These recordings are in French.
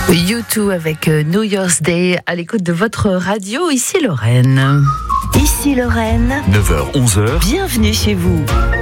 U2 avec New Year's Day à l'écoute de votre radio. Ici Lorraine. Ici Lorraine. 9h-11h. Bienvenue chez vous.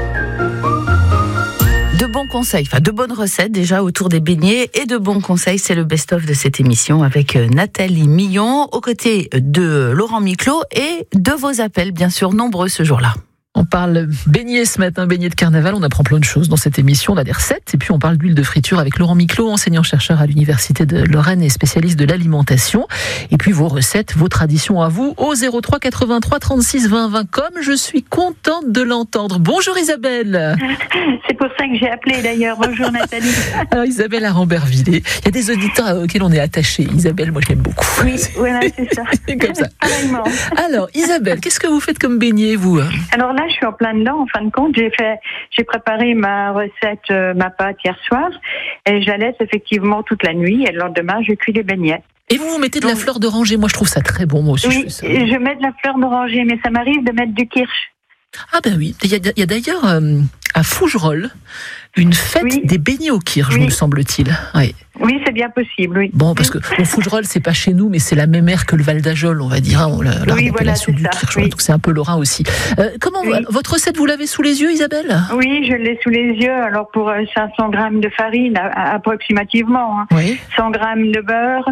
De bons conseils, de bonnes recettes déjà autour des beignets et de bons conseils, c'est le best-of de cette émission avec Nathalie Millon, aux côtés de Laurent Miclot et de vos appels, bien sûr, nombreux ce jour-là. On parle beignets ce matin, beignets de carnaval, on apprend plein de choses dans cette émission, on a des recettes, et puis on parle d'huile de friture avec Laurent Miclot, enseignant-chercheur à l'Université de Lorraine et spécialiste de l'alimentation. Et puis vos recettes, vos traditions à vous, au 03 83 36 20 20, comme je suis contente de l'entendre. Bonjour Isabelle. C'est pour ça que j'ai appelé d'ailleurs. Bonjour Nathalie. Alors Isabelle à Rambervillers, il y a des auditeurs auxquels on est attaché. Isabelle, moi je l'aime beaucoup. Oui, voilà, c'est ça. C'est comme ça. Pareillement. Alors Isabelle, qu'est-ce que vous faites comme beignet, vous ? Alors là, je suis en plein dedans. En fin de compte, j'ai préparé ma recette, ma pâte hier soir, et je la laisse effectivement toute la nuit. Et le lendemain, je cuis les beignets. Et vous mettez de la fleur d'oranger. Moi, je trouve ça très bon. Moi aussi, oui, je fais ça. Je mets de la fleur d'oranger, mais ça m'arrive de mettre du kirsch. Ah ben oui. Il y a d'ailleurs à Fougerolles une fête des beignets au kirsch, me semble-t-il. Oui. Oui, c'est bien possible, oui. Bon, parce que Fougerolles, c'est pas chez nous, mais c'est la même aire que le Val d'Ajol, on va dire. L'appellation du kirsch, donc c'est un peu lorrain aussi. Votre recette, vous l'avez sous les yeux, Isabelle ? Oui, je l'ai sous les yeux. Alors pour 500 grammes de farine, approximativement, 100 grammes de beurre,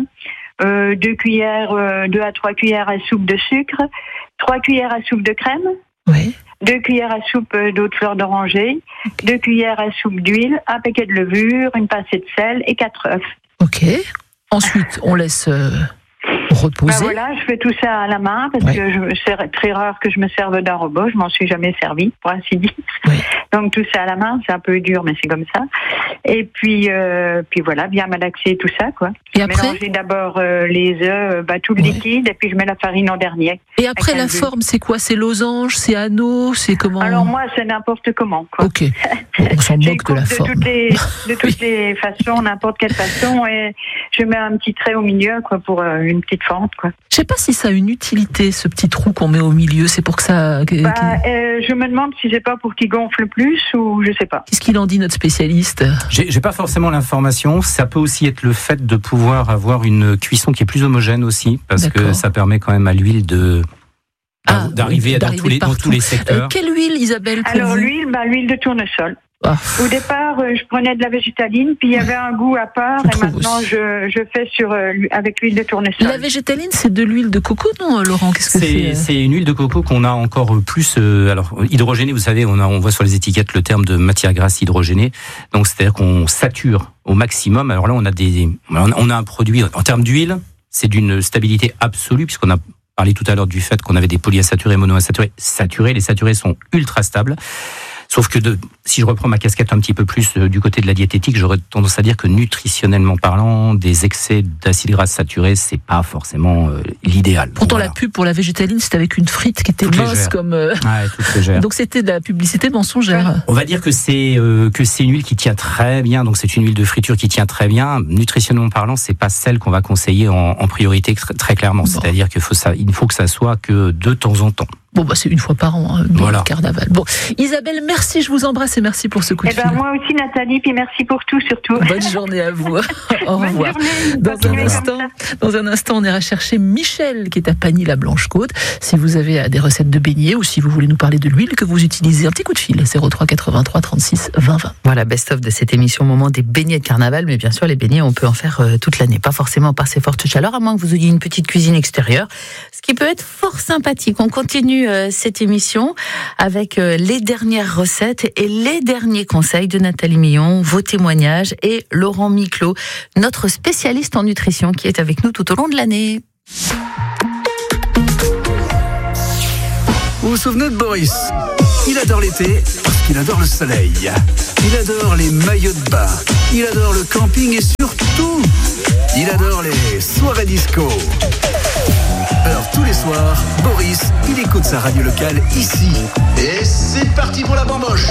2 à 3 cuillères à soupe de sucre, 3 cuillères à soupe de crème. Oui. 2 cuillères à soupe d'eau de fleur d'oranger, 2 cuillères à soupe d'huile, un paquet de levure, une pincée de sel et 4 œufs. Ok. Ensuite, on laisse reposer. Voilà, je fais tout ça à la main parce que c'est très rare que je me serve d'un robot. Je m'en suis jamais servi, pour ainsi dire. Oui. Donc tout ça à la main, c'est un peu dur, mais c'est comme ça. Et puis voilà, bien malaxer tout ça, quoi. Et après, mélanger d'abord les œufs, tout le liquide, et puis je mets la farine en dernier. Et après, la forme, c'est quoi ? C'est losange, c'est anneau, c'est comment ? Alors moi, c'est n'importe comment, quoi. Ok. On s'en moque de la forme. De toutes les façons, n'importe quelle façon, et je mets un petit trait au milieu, quoi, pour une petite fente, quoi. Je sais pas si ça a une utilité, ce petit trou qu'on met au milieu. C'est pour que ça. Je me demande si c'est pas pour qu'il gonfle plus ou je sais pas. Qu'est-ce qu'il en dit, notre spécialiste ? J'ai pas forcément l'information. Ça peut aussi être le fait de pouvoir avoir une cuisson qui est plus homogène aussi, parce que ça permet quand même à l'huile d'arriver dans tous les secteurs. Quelle huile, Isabelle, pour Alors vous ? l'huile de tournesol. Au départ, je prenais de la végétaline, puis il y avait un goût à part, et maintenant je fais avec l'huile de tournesol. La végétaline, c'est de l'huile de coco, non, Laurent ? Qu'est-ce que c'est ? C'est une huile de coco qu'on a encore plus, hydrogénée. Vous savez, on voit sur les étiquettes le terme de matière grasse hydrogénée. Donc c'est-à-dire qu'on sature au maximum. Alors là, on a un produit en termes d'huile, c'est d'une stabilité absolue, puisqu'on a parlé tout à l'heure du fait qu'on avait des polyinsaturés, monoinsaturés, saturés. Les saturés sont ultra stables. Sauf que si je reprends ma casquette un petit peu plus du côté de la diététique, j'aurais tendance à dire que nutritionnellement parlant, des excès d'acides gras saturés, c'est pas forcément l'idéal. Pourtant, la pub pour la végétaline, c'était avec une frite qui était mince comme. Toute légère. Donc c'était de la publicité mensongère. On va dire que c'est une huile qui tient très bien. Donc c'est une huile de friture qui tient très bien. Nutritionnellement parlant, c'est pas celle qu'on va conseiller en priorité très clairement. Bon. C'est-à-dire il ne faut que ça soit que de temps en temps. Bon, c'est une fois par an, le carnaval. Bon, Isabelle, merci, je vous embrasse et merci pour ce coup de fil. Moi aussi, Nathalie, puis merci pour tout, surtout. Bonne journée à vous. Au revoir. Dans un instant, on ira chercher Michel, qui est à Pagny-la-Blanche-Côte. Si vous avez des recettes de beignets ou si vous voulez nous parler de l'huile que vous utilisez, un petit coup de fil, 03 83 36 20 20. Voilà, best-of de cette émission, moment des beignets de carnaval. Mais bien sûr, les beignets, on peut en faire toute l'année. Pas forcément par ces fortes chaleurs, à moins que vous ayez une petite cuisine extérieure. Ce qui peut être fort sympathique. On continue cette émission avec les dernières recettes et les derniers conseils de Nathalie Millon, vos témoignages et Laurent Miclot, notre spécialiste en nutrition qui est avec nous tout au long de l'année. Vous vous souvenez de Boris ? Il adore l'été parce qu'il adore le soleil. Il adore les maillots de bain. Il adore le camping et surtout, il adore les soirées disco. Alors tous les soirs, Boris, il écoute sa radio locale ici. Et c'est parti pour la bamboche.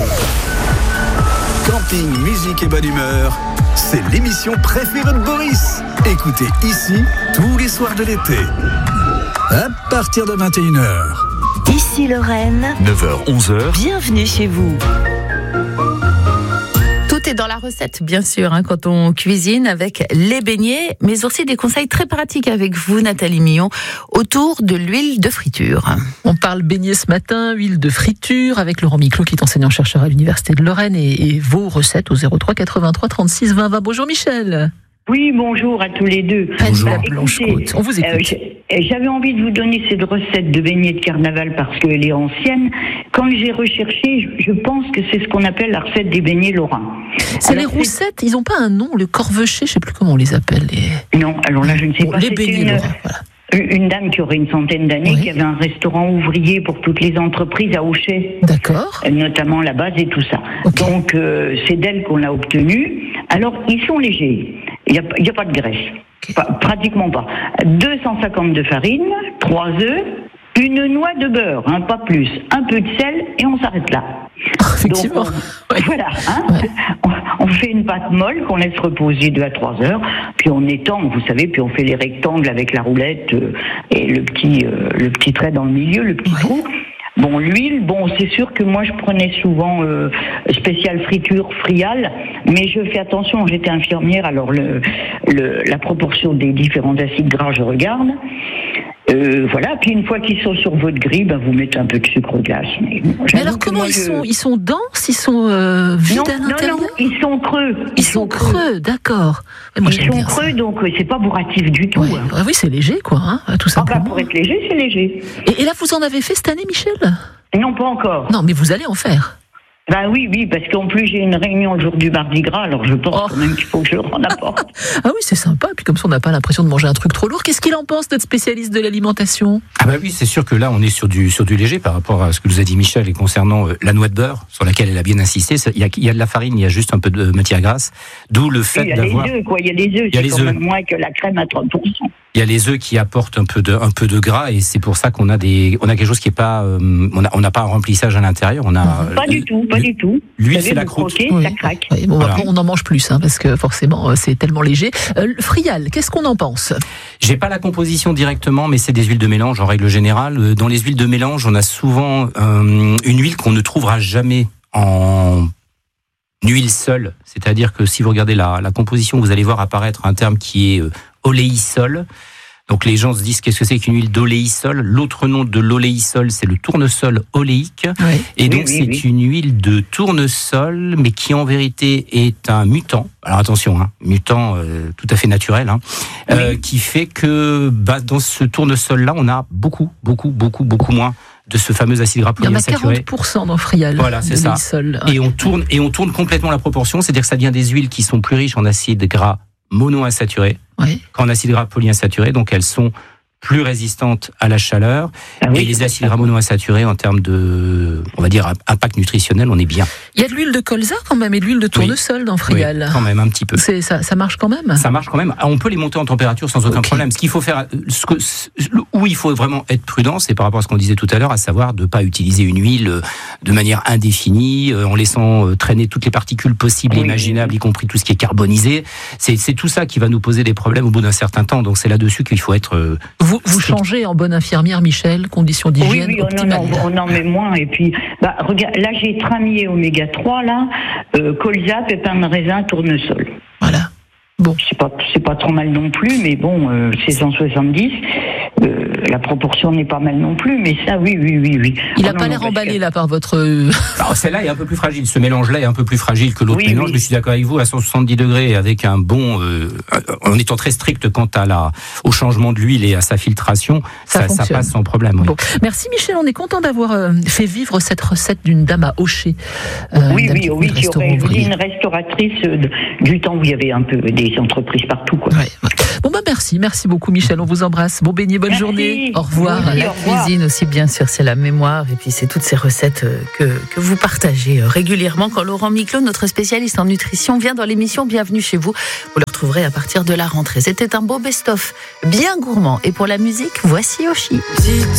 Camping, musique et bonne humeur, c'est l'émission préférée de Boris. Écoutez ici tous les soirs de l'été. À partir de 21h. Ici Lorraine. 9h-11h. Bienvenue chez vous. Tout est dans la recette, bien sûr, quand on cuisine avec les beignets, mais aussi des conseils très pratiques avec vous, Nathalie Millon, autour de l'huile de friture. On parle beignets ce matin, huile de friture, avec Laurent Miclot, qui est enseignant-chercheur à l'Université de Lorraine, et vos recettes au 03 83 36 20 20. Bonjour Michel. Oui, bonjour à tous les deux. Bonjour Blanche-Côte, on vous écoute. J'avais envie de vous donner cette recette de beignets de carnaval parce qu'elle est ancienne. Quand j'ai recherché, je pense que c'est ce qu'on appelle la recette des beignets lorrains. C'est les roussettes, ils n'ont pas un nom, le corvechet, je ne sais plus comment on les appelle. Non, alors là je ne sais pas. Les beignets lorrains, voilà. Une dame qui aurait une centaine d'années, qui avait un restaurant ouvrier pour toutes les entreprises à Auchet. D'accord. Notamment la base et tout ça. Okay. Donc, c'est d'elle qu'on l'a obtenu. Alors, ils sont légers. Il n'y a pas de graisse. Okay. Pratiquement pas. 250 de farine, 3 œufs, une noix de beurre, pas plus. Un peu de sel et on s'arrête là. Effectivement. Donc, voilà. On fait une pâte molle qu'on laisse reposer 2 à 3 heures, puis on étend, vous savez, puis on fait les rectangles avec la roulette et le petit trait dans le milieu, le petit trou. Bon, l'huile, c'est sûr que moi je prenais souvent spécial friture, frial, mais je fais attention, j'étais infirmière, alors la proportion des différents acides gras, je regarde. Voilà, puis une fois qu'ils sont sur votre grille, vous mettez un peu de sucre glace. Mais alors comment ils sont denses, ils sont vides à l'intérieur? Non, ils sont creux. Ils sont creux, d'accord. Moi, ils sont creux, donc c'est pas bourratif du tout. Oui, c'est léger, quoi, tout simplement. Pour être léger, c'est léger. Et là, vous en avez fait cette année, Michel? Non, pas encore. Non, mais vous allez en faire. Oui, parce qu'en plus j'ai une réunion le jour du Mardi Gras, alors je pense quand même qu'il faut que je leur en apporte. Ah oui, c'est sympa, puis comme ça on n'a pas l'impression de manger un truc trop lourd. Qu'est-ce qu'il en pense, notre spécialiste de l'alimentation? Oui, c'est sûr que là on est sur du léger par rapport à ce que nous a dit Michel, et concernant la noix de beurre, sur laquelle elle a bien insisté. Il y a de la farine, il y a juste un peu de matière grasse, d'où le fait d'avoir... Il y a les œufs, c'est quand même moins que la crème à 30%. Il y a les œufs qui apportent un peu de gras, et c'est pour ça qu'on a quelque chose qui est pas, on n'a pas un remplissage à l'intérieur. Pas du tout. L'huile, c'est la croûte. Ça craque. Oui, après, on en mange plus, parce que forcément, c'est tellement léger. Frial, qu'est-ce qu'on en pense? J'ai pas la composition directement, mais c'est des huiles de mélange en règle générale. Dans les huiles de mélange, on a souvent une huile qu'on ne trouvera jamais en huile seule. C'est-à-dire que si vous regardez la composition, vous allez voir apparaître un terme qui est oléisol. Donc les gens se disent qu'est-ce que c'est qu'une huile d'oléisol? L'autre nom de l'oléisol, c'est le tournesol oléique. Oui. Et donc c'est une huile de tournesol, mais qui en vérité est un mutant. Alors attention, mutant tout à fait naturel, qui fait que dans ce tournesol-là, on a beaucoup moins de ce fameux acide gras polyinsaturé. Il y en a 40% dans Frial. Voilà, c'est ça. Et on tourne complètement la proportion, c'est-à-dire que ça devient des huiles qui sont plus riches en acide gras monoinsaturés qu'en acide gras polyinsaturé, donc elles sont plus résistantes à la chaleur. Et les acides gras monoinsaturés, en termes de, on va dire, impact nutritionnel, on est bien. Il y a de l'huile de colza quand même et de l'huile de tournesol dans Frial. Oui, quand même, un petit peu. Ça marche quand même? Ça marche quand même. On peut les monter en température sans aucun problème. Ce qu'il faut faire, où il faut vraiment être prudent, c'est par rapport à ce qu'on disait tout à l'heure, à savoir de ne pas utiliser une huile de manière indéfinie, en laissant traîner toutes les particules possibles et imaginables, y compris tout ce qui est carbonisé. C'est tout ça qui va nous poser des problèmes au bout d'un certain temps. Donc c'est là-dessus qu'il faut être... Vous changez en bonne infirmière, Michel, conditions d'hygiène optimales. On en met moins. Et puis, regarde, là, j'ai tramier oméga 3, colza, pépins de raisin, tournesol. Voilà. Bon. C'est pas trop mal non plus, mais bon, c'est 170. La proportion n'est pas mal non plus, mais ça, oui. Il n'a pas l'air emballé, là, par votre... Alors, celle-là est un peu plus fragile. Ce mélange-là est un peu plus fragile que l'autre mélange. Mais je suis d'accord avec vous, à 170 degrés, avec un bon... en étant très strict quant au changement de l'huile et à sa filtration, ça passe sans problème. Oui. Bon. Merci, Michel. On est content d'avoir fait vivre cette recette d'une dame à Auchet. Oui, qui aurait été une restauratrice du temps où il y avait un peu des entreprises partout, quoi. Ouais. Bon, merci beaucoup, Michel. On vous embrasse. Bon beignet, bonne journée. Au revoir. La cuisine aussi, bien sûr, c'est la mémoire. Et puis, c'est toutes ces recettes que vous partagez régulièrement. Quand Laurent Miclot, notre spécialiste en nutrition, vient dans l'émission Bienvenue chez vous, vous le retrouverez à partir de la rentrée. C'était un beau best-of, bien gourmand. Et pour la musique, voici Oshi.